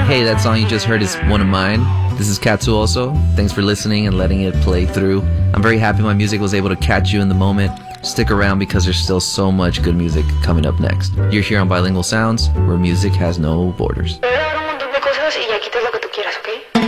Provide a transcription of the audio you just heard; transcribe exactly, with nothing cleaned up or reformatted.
Hey, that song you just heard is one of mine. This is Katsu also. Thanks for listening and letting it play through. I'm very happy my music was able to catch you in the moment. Stick around because there's still so much good music coming up next. You're here on Bilingual Sounds, where music has no borders. Un montón de cosas y ya quitas lo que tú quieras, ¿ok?